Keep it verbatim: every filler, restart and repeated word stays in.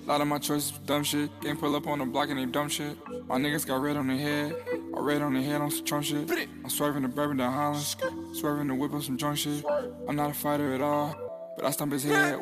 Lot of my choices was dumb shit. Can't pull up on the block and they dumb shit. My niggas got red on their head. I red on their head on some Trump shit. I'm swerving the bourbon down Holland. Swerving the whip on some drunk shit. I'm not a fighter at all, but I stomp his head.